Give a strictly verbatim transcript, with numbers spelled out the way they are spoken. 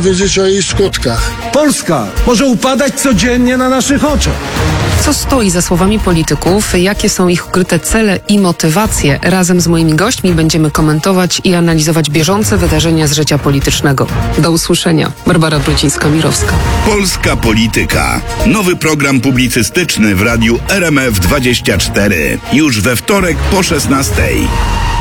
powiedzieć o jej skutkach. Polska może upadać codziennie na naszych oczach. Co stoi za słowami polityków, jakie są ich ukryte cele i motywacje, razem z moimi gośćmi będziemy komentować i analizować bieżące wydarzenia z życia politycznego. Do usłyszenia. Barbara Brudzińska-Mirowska. Polska Polityka. Nowy program publicystyczny w radiu R M F dwadzieścia cztery. Już we wtorek po szesnastej.